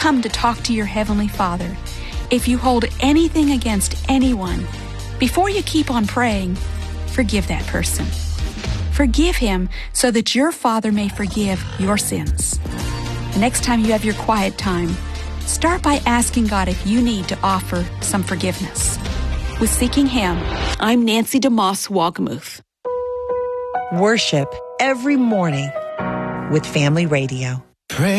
come to talk to your Heavenly Father, if you hold anything against anyone, before you keep on praying, forgive that person. Forgive him so that your Father may forgive your sins. The next time you have your quiet time, start by asking God if you need to offer some forgiveness. With Seeking Him, I'm Nancy DeMoss Wagamuth. Worship every morning with Family Radio. Pray.